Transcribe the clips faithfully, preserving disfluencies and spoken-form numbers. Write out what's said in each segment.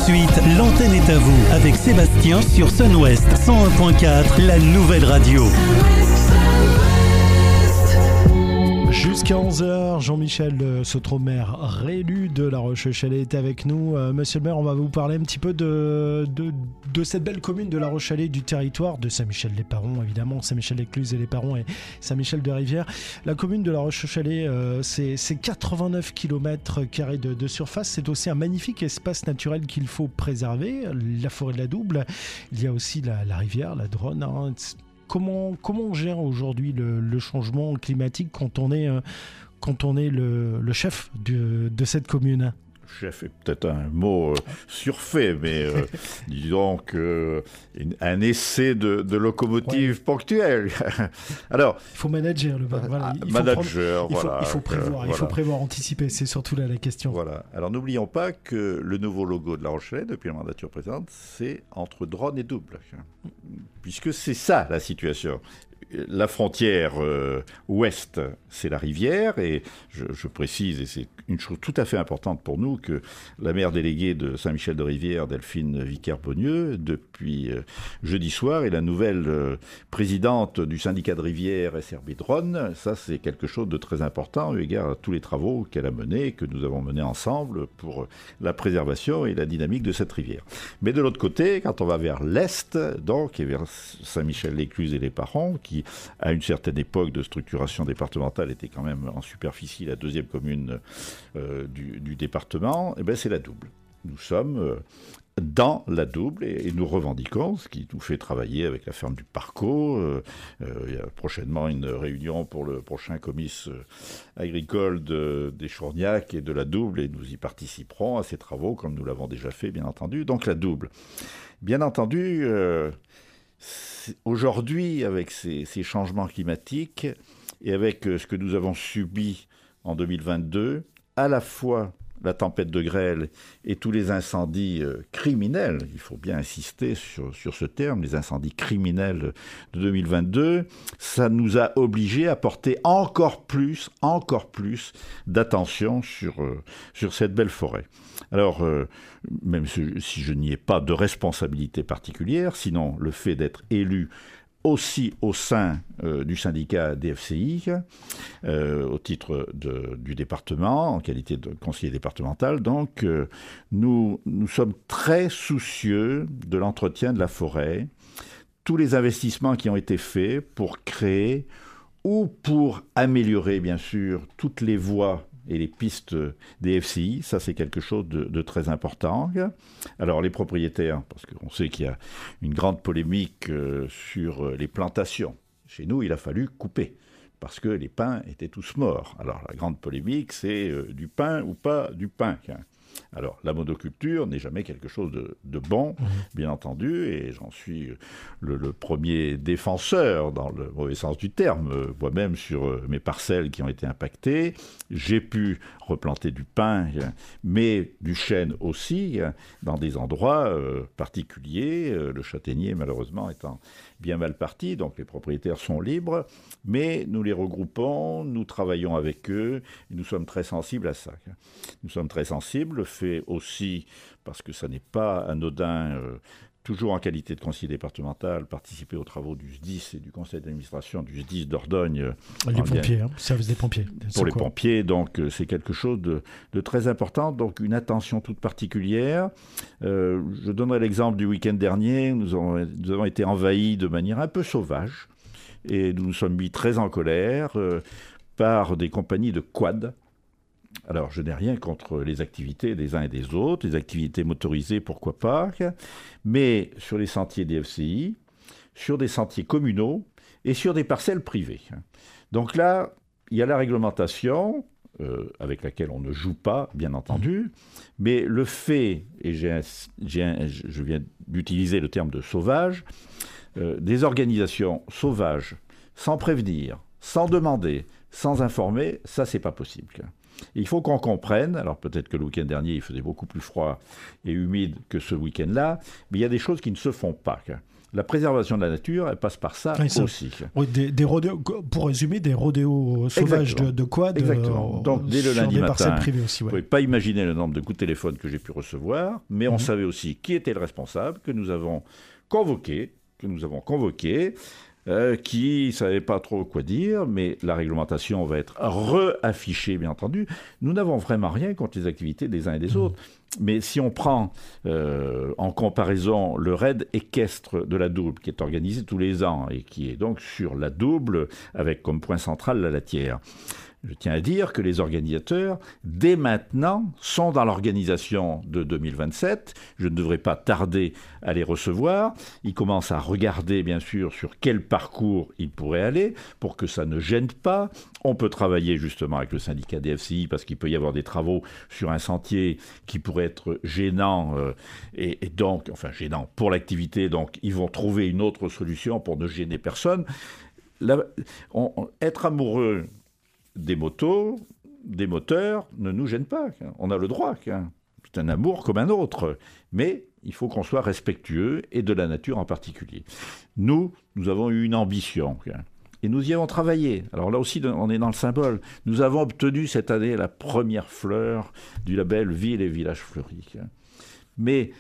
suite, l'antenne est à vous avec Sébastien sur Sun-Ouest cent un point quatre, la nouvelle radio. Jusqu'à onze heures, Jean-Michel Sautrot-Maire, réélu de La Roche-Chalais, est avec nous. Euh, monsieur le maire, on va vous parler un petit peu de, de, de cette belle commune de La Roche-Chalais, du territoire de Saint-Michel-les-Parons, évidemment, Saint-Michel-les-Cluses et les Parons et Saint-Michel-de-Rivière. La commune de La Roche-Chalais, euh, c'est, c'est quatre-vingt-neuf kilomètres carrés de, de surface. C'est aussi un magnifique espace naturel qu'il faut préserver, la forêt de la Double. Il y a aussi la, la rivière, la Dronne, hein. Comment, comment on gère aujourd'hui le, le changement climatique quand on est, euh, quand on est le, le chef de, de cette commune ? Chef est peut-être un mot euh, surfait, mais euh, disons que un essai de, de locomotive ouais. ponctuelle. Alors, il faut manager le voilà, il faut manager, prendre, voilà. Il faut, il faut prévoir, euh, il faut voilà. prévoir, anticiper. C'est surtout là la question. Voilà. Alors n'oublions pas que le nouveau logo de La Roche-Chalais depuis la mandature précédente, c'est entre Dronne et Double, puisque c'est ça la situation. La frontière euh, ouest, c'est la rivière, et je, je précise, et c'est une chose tout à fait importante pour nous, que la maire déléguée de Saint-Michel-de-Rivière, Delphine Vicaire-Beaunieu, depuis euh, jeudi soir, est la nouvelle euh, présidente du syndicat de rivière S R B Dronne. Ça, c'est quelque chose de très important, eu égard à tous les travaux qu'elle a menés, que nous avons menés ensemble pour la préservation et la dynamique de cette rivière. Mais de l'autre côté, quand on va vers l'est, donc, et vers Saint-Michel-les-Cluses et les Parons, qui à une certaine époque de structuration départementale était quand même en superficie la deuxième commune euh, du, du département, et ben c'est la Double. Nous sommes euh, dans la Double et, et nous revendiquons, ce qui nous fait travailler avec la ferme du Parco. Euh, euh, il y a prochainement une réunion pour le prochain comice euh, agricole de, des Chourgnac et de la Double, et nous y participerons à ces travaux comme nous l'avons déjà fait, bien entendu. Donc la Double. Bien entendu, euh, aujourd'hui, avec ces, ces changements climatiques et avec ce que nous avons subi en deux mille vingt-deux, à la fois la tempête de grêle et tous les incendies euh, criminels, il faut bien insister sur, sur ce terme, les incendies criminels de deux mille vingt-deux, ça nous a obligés à porter encore plus, encore plus d'attention sur, euh, sur cette belle forêt. Alors, euh, même si je n'y ai pas de responsabilité particulière, sinon le fait d'être élu aussi au sein euh, du syndicat D F C I, euh, au titre de, du département, en qualité de conseiller départemental. Donc, euh, nous, nous sommes très soucieux de l'entretien de la forêt, tous les investissements qui ont été faits pour créer ou pour améliorer, bien sûr, toutes les voies et les pistes des F C I, ça c'est quelque chose de, de très important. Alors les propriétaires, parce qu'on sait qu'il y a une grande polémique euh, sur les plantations. Chez nous, il a fallu couper, parce que les pins étaient tous morts. Alors la grande polémique, c'est euh, du pin ou pas du pin. Alors, la monoculture n'est jamais quelque chose de, de bon, mmh. bien entendu, et j'en suis le, le premier défenseur, dans le mauvais sens du terme. Moi-même, sur mes parcelles qui ont été impactées, j'ai pu replanter du pin, mais du chêne aussi, dans des endroits euh, particuliers, le châtaignier, malheureusement, étant bien mal parti, donc les propriétaires sont libres, mais nous les regroupons, nous travaillons avec eux, et nous sommes très sensibles à ça. Nous sommes très sensibles, fait aussi, parce que ça n'est pas anodin, euh, toujours en qualité de conseiller départemental, participer aux travaux du S D I S et du conseil d'administration du S D I S Dordogne. Les pompiers, hein, service des pompiers. Pour les pompiers, donc euh, c'est quelque chose de, de très important, donc une attention toute particulière. Euh, je donnerai l'exemple du week-end dernier, nous avons, nous avons été envahis de manière un peu sauvage, et nous nous sommes mis très en colère euh, par des compagnies de quad. Alors, je n'ai rien contre les activités des uns et des autres, les activités motorisées, pourquoi pas, mais sur les sentiers des F C I, sur des sentiers communaux et sur des parcelles privées. Donc là, il y a la réglementation, euh, avec laquelle on ne joue pas, bien entendu, mais le fait, et j'ai, j'ai, je viens d'utiliser le terme de sauvage, euh, des organisations sauvages, sans prévenir, sans demander, sans informer, ça, c'est pas possible. Et il faut qu'on comprenne, alors peut-être que le week-end dernier, il faisait beaucoup plus froid et humide que ce week-end-là, mais il y a des choses qui ne se font pas. La préservation de la nature, elle passe par ça oui, aussi. Oui, des, des rodéos, pour résumer, des rodéos sauvages de, de quad. Exactement. Donc, dès le lundi matin, aussi, ouais. Vous ne pouvez pas imaginer le nombre de coups de téléphone que j'ai pu recevoir, mais mmh. on savait aussi qui était le responsable, que nous avons convoqué, que nous avons convoqué, euh, qui ne savait pas trop quoi dire, mais la réglementation va être réaffichée, bien entendu. Nous n'avons vraiment rien contre les activités des uns et des mmh. autres. Mais si on prend euh, en comparaison le raid équestre de la Double, qui est organisé tous les ans et qui est donc sur la Double, avec comme point central la Latière, je tiens à dire que les organisateurs, dès maintenant, sont dans l'organisation de deux mille vingt-sept. Je ne devrais pas tarder à les recevoir. Ils commencent à regarder, bien sûr, sur quel parcours ils pourraient aller pour que ça ne gêne pas. On peut travailler justement avec le syndicat des F C I parce qu'il peut y avoir des travaux sur un sentier qui pourraient être gênants euh, et, et donc, enfin gênants pour l'activité. Donc, ils vont trouver une autre solution pour ne gêner personne. Là, on, on, être amoureux des motos, des moteurs, ne nous gêne pas. On a le droit. C'est un amour comme un autre. Mais il faut qu'on soit respectueux, et de la nature en particulier. Nous, nous avons eu une ambition. Et nous y avons travaillé. Alors là aussi, on est dans le symbole. Nous avons obtenu cette année la première fleur du label Ville et Village Fleuris. Mais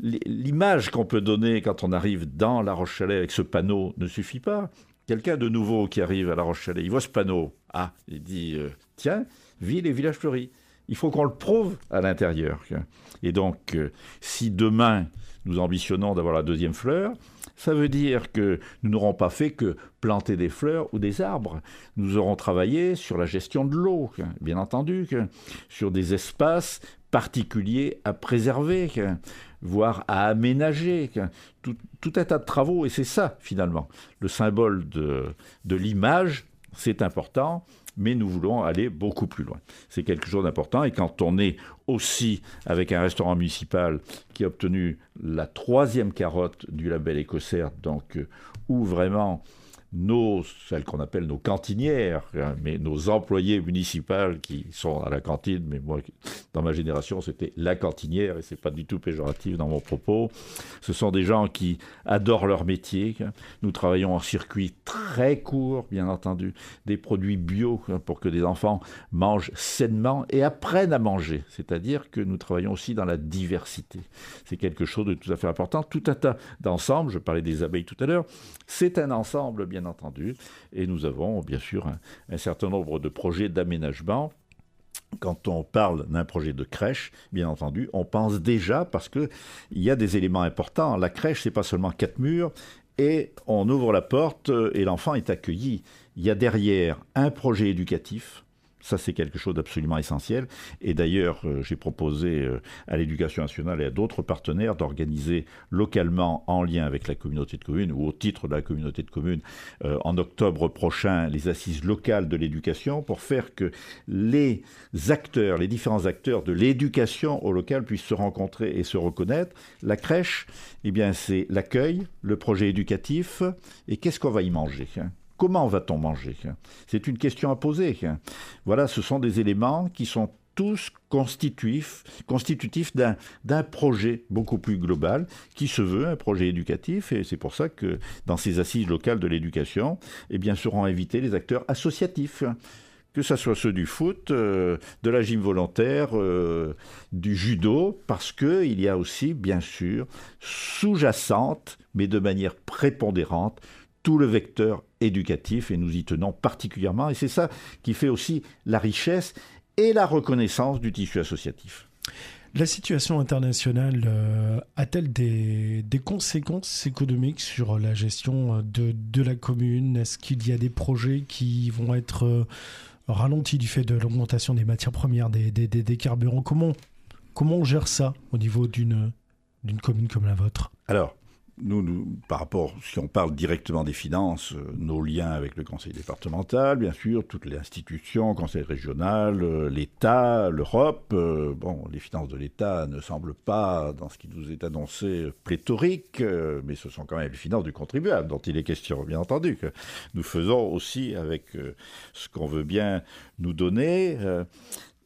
l'image qu'on peut donner quand on arrive dans La Roche-Chalais avec ce panneau ne suffit pas. Quelqu'un de nouveau qui arrive à La Roche-Chalais, il voit ce panneau. Ah, il dit, euh, tiens, ville et village fleuri. Il faut qu'on le prouve à l'intérieur. Et donc, euh, si demain, nous ambitionnons d'avoir la deuxième fleur, ça veut dire que nous n'aurons pas fait que planter des fleurs ou des arbres. Nous aurons travaillé sur la gestion de l'eau, bien entendu, sur des espaces particuliers à préserver, voire à aménager, tout, tout un tas de travaux, et c'est ça, finalement, le symbole de, de l'image, c'est important, mais nous voulons aller beaucoup plus loin. C'est quelque chose d'important, et quand on est aussi avec un restaurant municipal qui a obtenu la troisième carotte du label Écossaire, donc où vraiment nos, celles qu'on appelle nos cantinières, hein, mais nos employés municipaux qui sont à la cantine, mais moi, dans ma génération, c'était la cantinière, et c'est pas du tout péjoratif dans mon propos. Ce sont des gens qui adorent leur métier. Nous travaillons en circuit très court, bien entendu, des produits bio pour que des enfants mangent sainement et apprennent à manger. C'est-à-dire que nous travaillons aussi dans la diversité. C'est quelque chose de tout à fait important. Tout un tas d'ensembles, je parlais des abeilles tout à l'heure, c'est un ensemble, bien entendu, et nous avons bien sûr un, un certain nombre de projets d'aménagement. Quand on parle d'un projet de crèche, bien entendu, on pense déjà, parce qu'il y a des éléments importants. La crèche, c'est pas seulement quatre murs, et on ouvre la porte et l'enfant est accueilli. Il y a derrière un projet éducatif. Ça, c'est quelque chose d'absolument essentiel. Et d'ailleurs, euh, j'ai proposé euh, à l'Éducation nationale et à d'autres partenaires d'organiser localement, en lien avec la communauté de communes, ou au titre de la communauté de communes, euh, en octobre prochain, les assises locales de l'éducation, pour faire que les acteurs, les différents acteurs de l'éducation au local puissent se rencontrer et se reconnaître. La crèche, eh bien, c'est l'accueil, le projet éducatif, et qu'est-ce qu'on va y manger, hein ? Comment va-t-on manger ? C'est une question à poser. Voilà, ce sont des éléments qui sont tous constitutifs, constitutifs d'un, d'un projet beaucoup plus global qui se veut un projet éducatif, et c'est pour ça que dans ces assises locales de l'éducation, eh bien, seront invités les acteurs associatifs, que ce soit ceux du foot, euh, de la gym volontaire, euh, du judo, parce qu'il y a aussi, bien sûr, sous-jacente, mais de manière prépondérante, tout le vecteur éducatif, et nous y tenons particulièrement, et c'est ça qui fait aussi la richesse et la reconnaissance du tissu associatif. La situation internationale euh, a-t-elle des, des conséquences économiques sur la gestion de, de la commune ? Est-ce qu'il y a des projets qui vont être euh, ralentis du fait de l'augmentation des matières premières, des, des, des, des carburants ? Comment, comment on gère ça au niveau d'une, d'une commune comme la vôtre ? Alors, Nous, nous, par rapport, si on parle directement des finances, euh, nos liens avec le conseil départemental, bien sûr, toutes les institutions, conseil régional, euh, l'État, l'Europe, euh, bon, les finances de l'État ne semblent pas, dans ce qui nous est annoncé, pléthoriques, euh, mais ce sont quand même les finances du contribuable dont il est question, bien entendu, que nous faisons aussi avec euh, ce qu'on veut bien nous donner. Euh,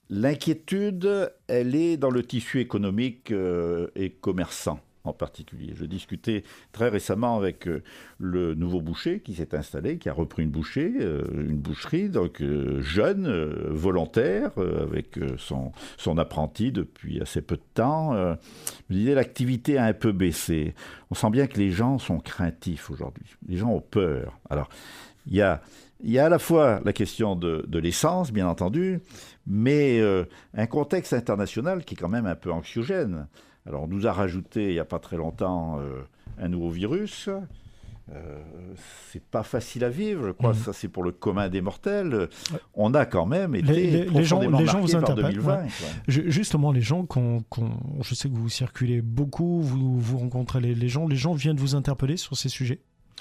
L'inquiétude, elle est dans le tissu économique euh, et commerçant en particulier. Je discutais très récemment avec euh, le nouveau boucher qui s'est installé, qui a repris une boucherie, euh, une boucherie, donc euh, jeune, euh, volontaire, euh, avec euh, son, son apprenti depuis assez peu de temps. Euh, je me disais, l'activité a un peu baissé. On sent bien que les gens sont craintifs aujourd'hui. Les gens ont peur. Alors, il y a... Il y a à la fois la question de, de l'essence, bien entendu, mais euh, un contexte international qui est quand même un peu anxiogène. Alors, on nous a rajouté, il n'y a pas très longtemps, euh, un nouveau virus. Euh, c'est pas facile à vivre, je crois. Mmh. Ça, c'est pour le commun des mortels. Ouais. On a quand même été les, les, profondément les gens, les gens marqués par deux mille vingt. Ouais. Je, justement, les gens, qu'on, qu'on, je sais que vous circulez beaucoup, vous, vous rencontrez les, les gens. Les gens viennent vous interpeller sur ces sujets ?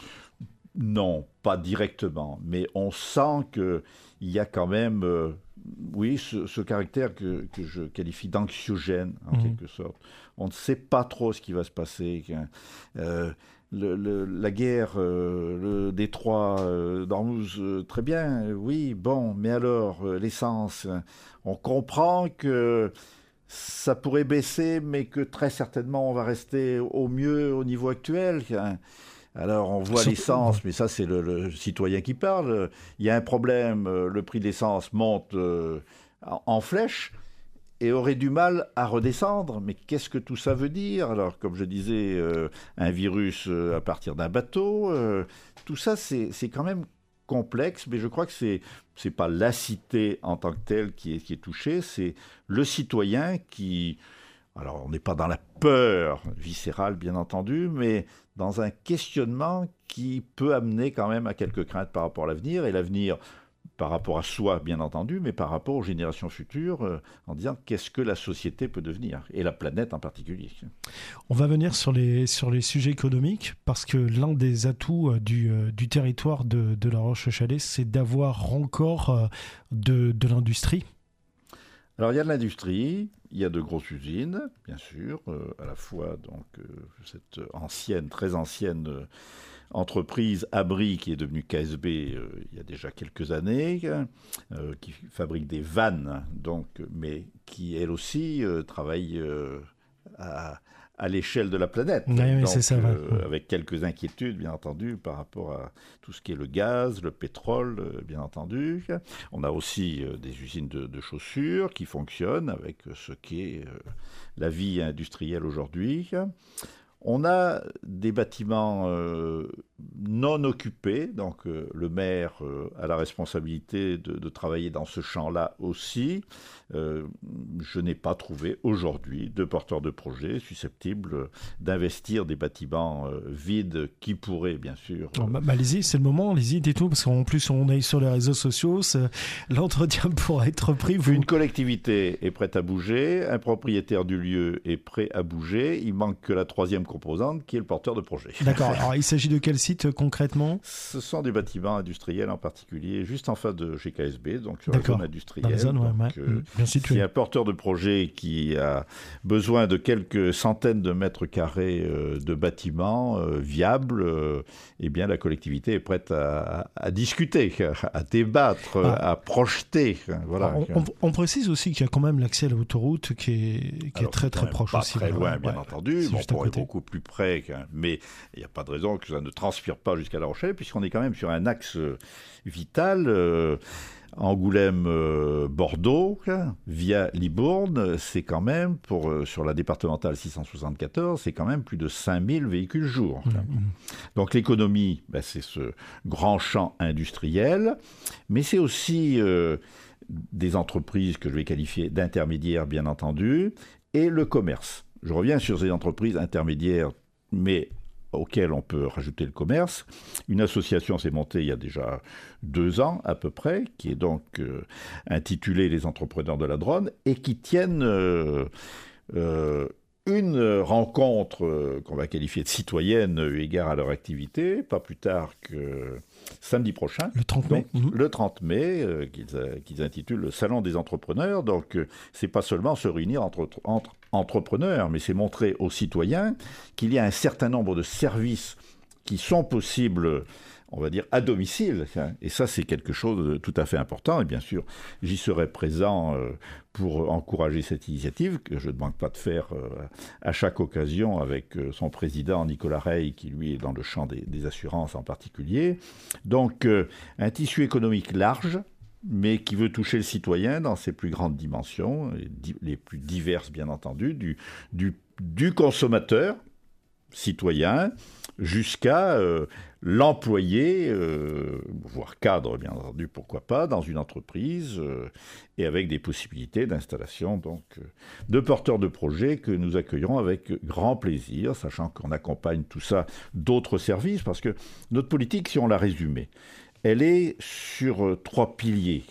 Non, pas directement, mais on sent qu'il y a quand même, euh, oui, ce, ce caractère que, que je qualifie d'anxiogène, en mmh. quelque sorte. On ne sait pas trop ce qui va se passer. Euh, le, le, la guerre, euh, le détroit euh, d'Ormuz, euh, très bien, oui, bon, mais alors, euh, l'essence, on comprend que ça pourrait baisser, mais que très certainement, on va rester au mieux au niveau actuel. Alors, on voit l'essence, mais ça, c'est le, le citoyen qui parle. Il y a un problème, le prix de l'essence monte euh, en flèche et aurait du mal à redescendre. Mais qu'est-ce que tout ça veut dire ? Alors, comme je disais, euh, un virus euh, à partir d'un bateau, euh, tout ça, c'est, c'est quand même complexe, mais je crois que c'est c'est pas la cité en tant que telle qui est, qui est touchée, c'est le citoyen qui... Alors, on n'est pas dans la peur viscérale, bien entendu, mais dans un questionnement qui peut amener quand même à quelques craintes par rapport à l'avenir, et l'avenir par rapport à soi, bien entendu, mais par rapport aux générations futures, euh, en disant qu'est-ce que la société peut devenir, et la planète en particulier. On va venir sur les, sur les sujets économiques, parce que l'un des atouts du, du territoire de, de La Roche-Chalais, c'est d'avoir encore de, de l'industrie. Alors, il y a de l'industrie, il y a de grosses usines, bien sûr, euh, à la fois donc, euh, cette ancienne, très ancienne euh, entreprise Abri, qui est devenue K S B euh, il y a déjà quelques années, euh, qui fabrique des vannes, donc, mais qui, elle aussi, euh, travaille euh, à... à l'échelle de la planète, oui, oui, donc, c'est ça, euh, ouais. avec quelques inquiétudes, bien entendu, par rapport à tout ce qui est le gaz, le pétrole, euh, bien entendu. On a aussi euh, des usines de, de chaussures qui fonctionnent avec ce qu'est euh, la vie industrielle aujourd'hui. On a des bâtiments euh, non occupés, donc euh, le maire euh, a la responsabilité de, de travailler dans ce champ-là aussi. Euh, je n'ai pas trouvé aujourd'hui de porteurs de projets susceptibles d'investir des bâtiments euh, vides qui pourraient, bien sûr... Euh... Bah, bah, allez-y, c'est le moment, allez-y, dites-tout, parce qu'en plus on est sur les réseaux sociaux, l'entretien pourra être pris. Vous... Une collectivité est prête à bouger, un propriétaire du lieu est prêt à bouger, il manque que la troisième composante qui est le porteur de projet. D'accord, alors il s'agit de quel site euh, concrètement ? Ce sont des bâtiments industriels en particulier, juste en face de chez K S B, donc sur la zone industrielle. Dans la zone, donc, ouais, euh, mmh, bien situé. Il y a un porteur de projet qui a besoin de quelques centaines de mètres carrés euh, de bâtiments euh, viables, euh, eh bien la collectivité est prête à, à, à discuter, à débattre, ah. à projeter. Voilà. Alors, on, on précise aussi qu'il y a quand même l'accès à l'autoroute qui est, qui Alors, est très très proche pas aussi. Très loin, ouais, bien ouais, entendu. Bon, on est beaucoup plus près, mais il n'y a pas de raison que ça ne transpire pas jusqu'à La Rochelle, puisqu'on est quand même sur un axe vital. Euh, Angoulême-Bordeaux, euh, via Libourne, c'est quand même, pour, euh, sur la départementale six cent soixante-quatorze, c'est quand même plus de cinq mille véhicules jour. Mmh. Donc l'économie, ben, c'est ce grand champ industriel, mais c'est aussi euh, des entreprises que je vais qualifier d'intermédiaires, bien entendu, et le commerce. Je reviens sur ces entreprises intermédiaires, mais auquel on peut rajouter le commerce. Une association s'est montée il y a déjà deux ans à peu près, qui est donc euh, intitulée Les Entrepreneurs de la Dronne, et qui tiennent euh, euh, une rencontre euh, qu'on va qualifier de citoyenne eu égard à leur activité, pas plus tard que samedi prochain. Le trente mai. Donc, mmh. Le trente mai, euh, qu'ils, euh, qu'ils intitulent le Salon des Entrepreneurs. Donc, euh, c'est pas seulement se réunir entre, entre entrepreneurs, mais c'est montrer aux citoyens qu'il y a un certain nombre de services qui sont possibles on va dire, à domicile. Et ça, c'est quelque chose de tout à fait important. Et bien sûr, j'y serai présent euh, pour encourager cette initiative, que je ne manque pas de faire euh, à chaque occasion avec euh, son président Nicolas Rey, qui lui est dans le champ des, des assurances en particulier. Donc, euh, un tissu économique large, mais qui veut toucher le citoyen dans ses plus grandes dimensions, les plus diverses bien entendu, du, du, du consommateur, citoyen, jusqu'à euh, l'employé, euh, voire cadre bien entendu, pourquoi pas, dans une entreprise, euh, et avec des possibilités d'installation donc, euh, de porteurs de projets que nous accueillerons avec grand plaisir, sachant qu'on accompagne tout ça d'autres services, parce que notre politique, si on la résumait, elle est sur euh, trois piliers.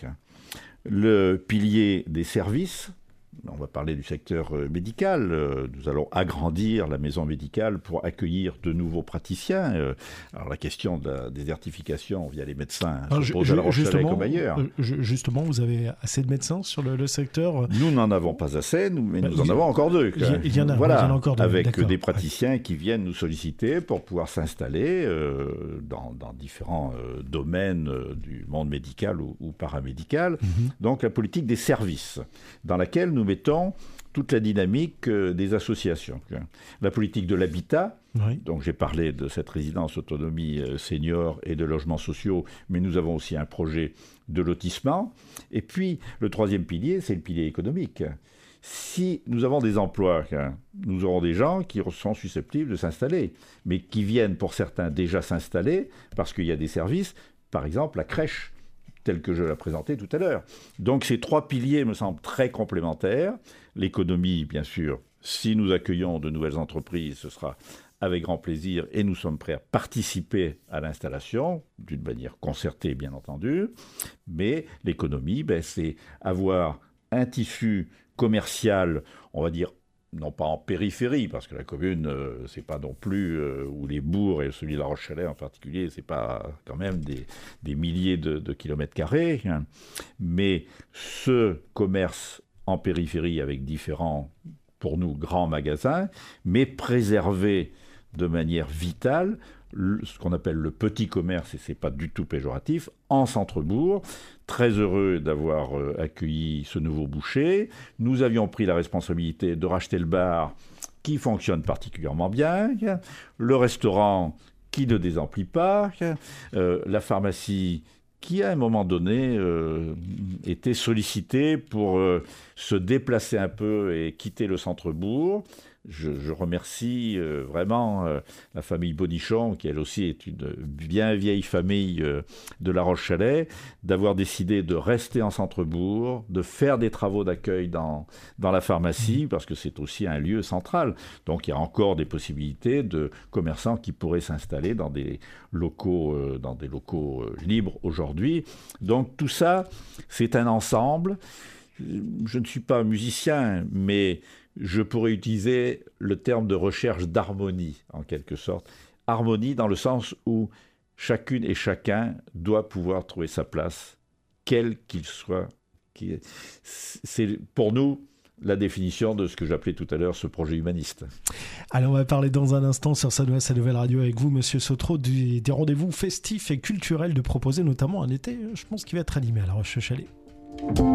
Le pilier des services, on va parler du secteur euh, médical, euh, nous allons agrandir la maison médicale pour accueillir de nouveaux praticiens. Euh, alors la question de la désertification via les médecins alors, se pose je, à La Roche-Chalais comme ailleurs. Euh, justement, vous avez assez de médecins sur le, le secteur ? Nous n'en avons pas assez, nous, mais bah, nous en avons encore deux. Il y, il y en a, voilà, il y en a encore deux. Avec D'accord. des praticiens qui viennent nous solliciter pour pouvoir s'installer euh, dans, dans différents euh, domaines euh, du monde médical ou, ou paramédical. Mm-hmm. Donc la politique des services, dans laquelle nous mettons toute la dynamique euh, des associations. La politique de l'habitat, oui. Donc j'ai parlé de cette résidence autonomie euh, senior et de logements sociaux, mais nous avons aussi un projet de lotissement. Et puis le troisième pilier, c'est le pilier économique. Si nous avons des emplois, nous aurons des gens qui sont susceptibles de s'installer, mais qui viennent pour certains déjà s'installer parce qu'il y a des services, par exemple la crèche, telle que je l'ai présentée tout à l'heure. Donc ces trois piliers me semblent très complémentaires. L'économie, bien sûr, si nous accueillons de nouvelles entreprises, ce sera avec grand plaisir et nous sommes prêts à participer à l'installation, d'une manière concertée, bien entendu. Mais l'économie, ben, c'est avoir un tissu commercial, on va dire, non pas en périphérie, parce que la commune, euh, c'est pas non plus, euh, ou les bourgs, et celui de La Roche-Chalais en particulier, c'est pas quand même des, des milliers de, de kilomètres carrés, hein. Mais ce commerce en périphérie avec différents, pour nous, grands magasins, mais préservé de manière vitale, ce qu'on appelle le petit commerce, et c'est pas du tout péjoratif, en centre-bourg. Très heureux d'avoir euh, accueilli ce nouveau boucher. Nous avions pris la responsabilité de racheter le bar qui fonctionne particulièrement bien, le restaurant qui ne désemplit pas, euh, la pharmacie qui, à un moment donné, euh, était sollicitée pour euh, se déplacer un peu et quitter le centre-bourg. Je, je remercie euh, vraiment euh, la famille Bonichon, qui elle aussi est une bien vieille famille euh, de La Roche-Chalais, d'avoir décidé de rester en centre-bourg, de faire des travaux d'accueil dans, dans la pharmacie, parce que c'est aussi un lieu central. Donc il y a encore des possibilités de commerçants qui pourraient s'installer dans des locaux, euh, dans des locaux euh, libres aujourd'hui. Donc tout ça, c'est un ensemble. Je ne suis pas musicien, mais je pourrais utiliser le terme de recherche d'harmonie, en quelque sorte. Harmonie dans le sens où chacune et chacun doit pouvoir trouver sa place, quel qu'il soit. C'est pour nous la définition de ce que j'appelais tout à l'heure ce projet humaniste. Alors on va parler dans un instant sur Sun-Ouest, sa nouvelle radio avec vous, Monsieur Sautreau, des, des rendez-vous festifs et culturels de proposer, notamment un été, je pense, qui va être animé à La Roche-Chalais.